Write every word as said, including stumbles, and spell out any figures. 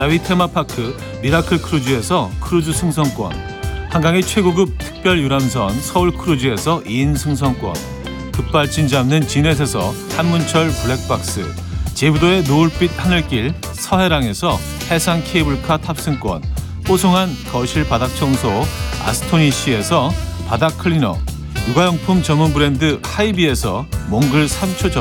나위 테마파크 미라클 크루즈에서 크루즈 승선권, 한강의 최고급 특별 유람선 서울 크루즈에서 이 인 승선권, 급발진 잡는 진넷에서 한문철 블랙박스, 제부도의 노을빛 하늘길 서해랑에서 해상 케이블카 탑승권, 뽀송한 거실 바닥 청소 아스토니시에서 바닥 클리너, 육아용품 전문 브랜드 하이비에서 몽글 삼 초